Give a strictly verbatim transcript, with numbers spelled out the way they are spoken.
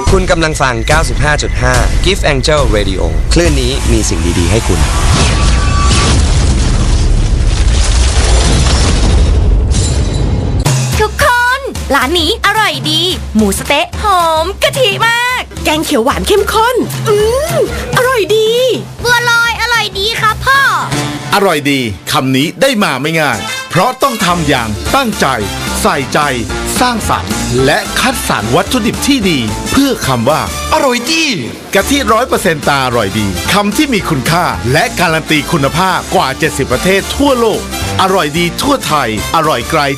คุณกำลังฟัง เก้าสิบห้าจุดห้า Gift Angel Radio คลื่นนี้มีสิ่งดีๆให้คุณทุกคนร้านนี้อร่อยดีหมูสเต๊ะหอมกะทิมากแกงเขียวหวานเข้มข้นอืมอร่อยดีบัวลอยอร่อยดีครับพ่ออร่อยดีคำนี้ได้มาไม่ง่ายเพราะต้องทำอย่างตั้งใจใส่ใจสร้างสรรค์และคัดสรรวัตถุดิบที่ดีเพื่อคำว่าอร่อยดีกะทิ ร้อยเปอร์เซ็นต์ ตาอร่อยดีคำที่มีคุณค่าและการันตีคุณภาพกว่าเจ็ดสิบประเทศทั่วโลกอร่อยดีทั่วไทยอร่อยไกล